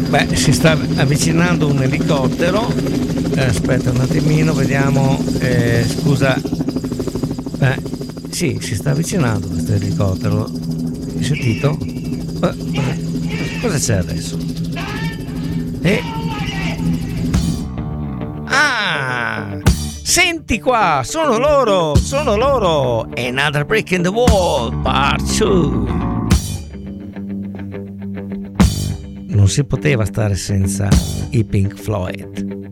Beh, si sta avvicinando un elicottero. Aspetta un attimino, vediamo. Scusa. Sì, si sta avvicinando questo elicottero. Hai sentito? Cosa c'è adesso? Ah! Senti qua, sono loro! Another Brick in the Wall, Part 2. Non si poteva stare senza i Pink Floyd.